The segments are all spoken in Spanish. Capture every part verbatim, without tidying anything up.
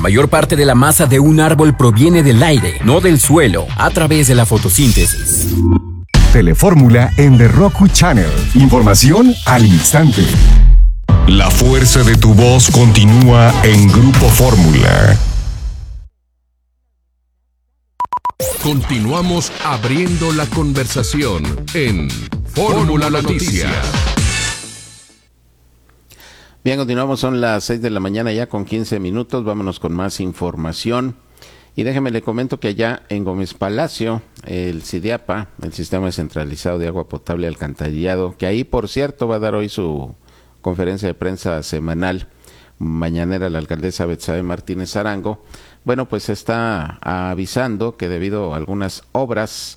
La mayor parte de la masa de un árbol proviene del aire, no del suelo, a través de la fotosíntesis. Telefórmula en The Roku Channel. Información al instante. La fuerza de tu voz continúa en Grupo Fórmula. Continuamos abriendo la conversación en Fórmula Noticias. Bien, continuamos, son las seis de la mañana ya con quince minutos, vámonos con más información. Y déjeme le comento que allá en Gómez Palacio, el SIDIAPA, el Sistema Descentralizado de Agua Potable y Alcantarillado, que ahí por cierto va a dar hoy su conferencia de prensa semanal, mañanera, la alcaldesa Betsabe Martínez Arango, bueno, pues está avisando que debido a algunas obras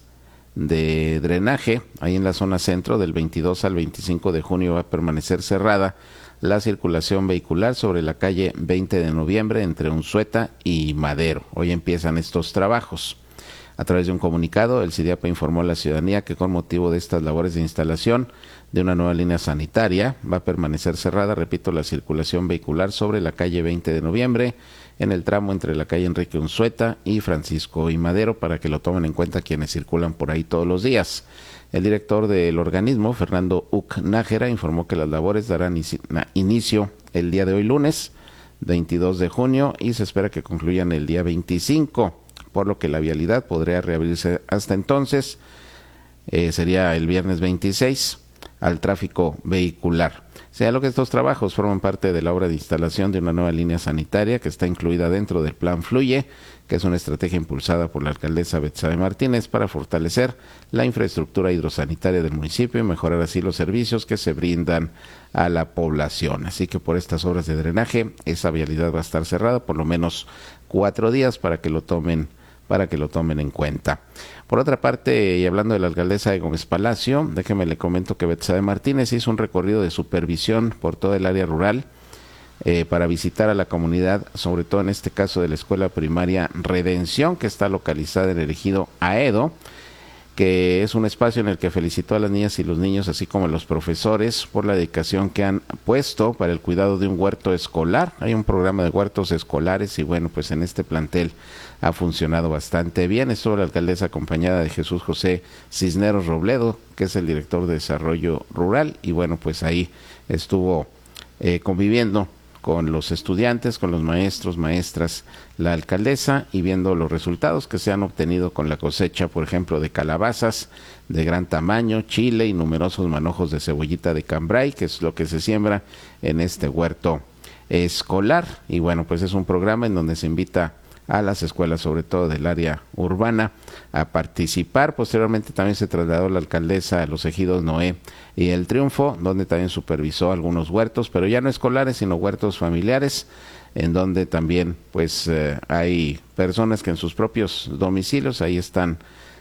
de drenaje, ahí en la zona centro, del veintidós al veinticinco de junio va a permanecer cerrada la circulación vehicular sobre la calle veinte de noviembre entre Unzueta y Madero. Hoy empiezan estos trabajos. A través de un comunicado, el SIDIAPA informó a la ciudadanía que con motivo de estas labores de instalación de una nueva línea sanitaria va a permanecer cerrada, repito, la circulación vehicular sobre la calle veinte de noviembre en el tramo entre la calle Enrique Unzueta y Francisco y Madero, para que lo tomen en cuenta quienes circulan por ahí todos los días. El director del organismo, Fernando Uc Nájera, informó que las labores darán inicio el día de hoy lunes, veintidós de junio, y se espera que concluyan el día veinticinco, por lo que la vialidad podría reabrirse hasta entonces, eh, sería el viernes veintiséis, al tráfico vehicular. Sea lo que estos trabajos forman parte de la obra de instalación de una nueva línea sanitaria que está incluida dentro del Plan Fluye, que es una estrategia impulsada por la alcaldesa Betsabe Martínez para fortalecer la infraestructura hidrosanitaria del municipio y mejorar así los servicios que se brindan a la población. Así que por estas obras de drenaje, esa vialidad va a estar cerrada por lo menos cuatro días para que lo tomen para que lo tomen en cuenta. Por otra parte, y hablando de la alcaldesa de Gómez Palacio, déjeme le comento que Betsabe Martínez hizo un recorrido de supervisión por toda el área rural eh, para visitar a la comunidad, sobre todo en este caso de la escuela primaria Redención, que está localizada en el ejido Aedo, que es un espacio en el que felicitó a las niñas y los niños, así como a los profesores, por la dedicación que han puesto para el cuidado de un huerto escolar. Hay un programa de huertos escolares y bueno, pues en este plantel ha funcionado bastante bien. Estuvo la alcaldesa acompañada de Jesús José Cisneros Robledo, que es el director de Desarrollo Rural, y bueno, pues ahí estuvo eh, conviviendo con los estudiantes, con los maestros, maestras, la alcaldesa, y viendo los resultados que se han obtenido con la cosecha, por ejemplo, de calabazas de gran tamaño, chile y numerosos manojos de cebollita de cambray, que es lo que se siembra en este huerto escolar. Y bueno, pues es un programa en donde se invita a las escuelas, sobre todo del área urbana, a participar. Posteriormente también se trasladó la alcaldesa a los ejidos Noé y El Triunfo, donde también supervisó algunos huertos, pero ya no escolares, sino huertos familiares, en donde también pues eh, hay personas que en sus propios domicilios ahí están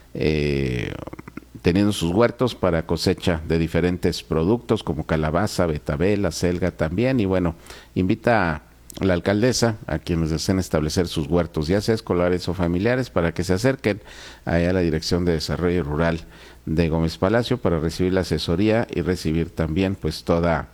eh, teniendo sus huertos para cosecha de diferentes productos como calabaza, betabel, acelga también. Y bueno, invita a la alcaldesa a quienes deseen establecer sus huertos, ya sea escolares o familiares, para que se acerquen allá a la Dirección de Desarrollo Rural de Gómez Palacio para recibir la asesoría y recibir también pues toda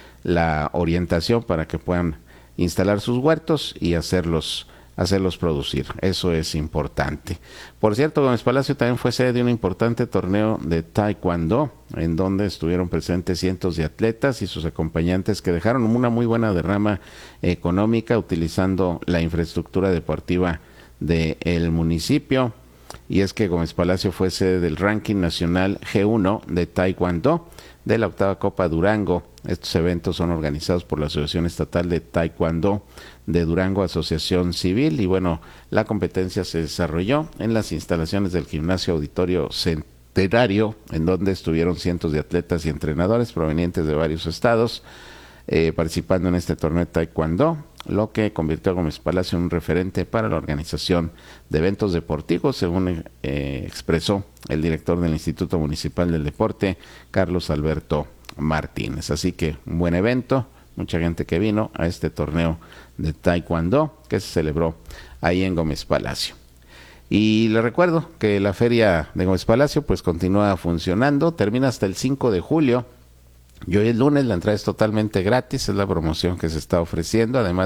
la orientación para que puedan instalar sus huertos y hacerlos hacerlos producir. Eso es importante. Por cierto, Gómez Palacio también fue sede de un importante torneo de taekwondo, en donde estuvieron presentes cientos de atletas y sus acompañantes, que dejaron una muy buena derrama económica utilizando la infraestructura deportiva del municipio. Y es que Gómez Palacio fue sede del ranking nacional G uno de taekwondo de la octava Copa Durango. Estos eventos son organizados por la Asociación Estatal de Taekwondo de Durango, Asociación Civil, y bueno, la competencia se desarrolló en las instalaciones del Gimnasio Auditorio Centenario, en donde estuvieron cientos de atletas y entrenadores provenientes de varios estados eh, participando en este torneo de Taekwondo, lo que convirtió a Gómez Palacio en un referente para la organización de eventos deportivos, según eh, expresó el director del Instituto Municipal del Deporte, Carlos Alberto Martínez. Así que un buen evento, mucha gente que vino a este torneo de taekwondo que se celebró ahí en Gómez Palacio. Y le recuerdo que la feria de Gómez Palacio pues continúa funcionando, termina hasta el cinco de julio, y hoy es lunes, la entrada es totalmente gratis, es la promoción que se está ofreciendo, además